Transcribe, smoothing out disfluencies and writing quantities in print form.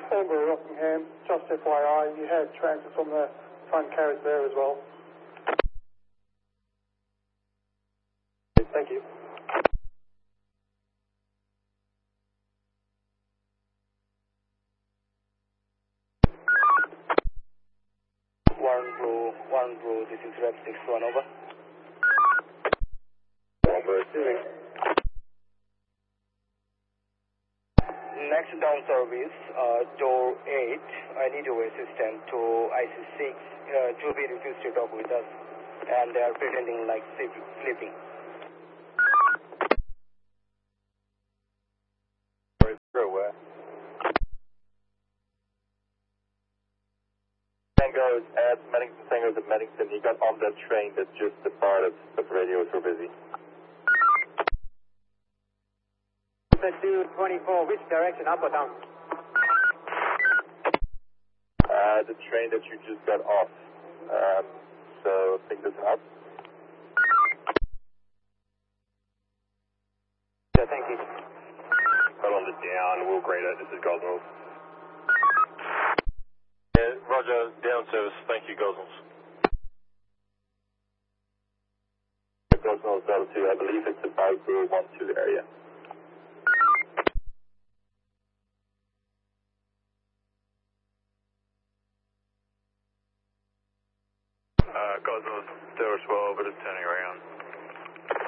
Albury, Rockingham, just FYI, you had transits on the front carriage there as well. Thank you. One blue, this is Rep 61, over. Receiving. Next down service, door 8, I need your assistant to IC6, Juby refused to talk with us, and they are pretending like sleeping. Where? Tango at Meddington, Tango's at Meddington. He got on that train that just departed, but radios were busy. 224, which direction, up or down? The train that you just got off. So I think that's up. Yeah, thank you. Got on the down, Will Grader, this is Gosnells. Yeah, Roger, down service, thank you, Gosnells. Gosnells Delta 2, I believe it's about the 1-2 area. Gosnells Delta 12, but it's turning around.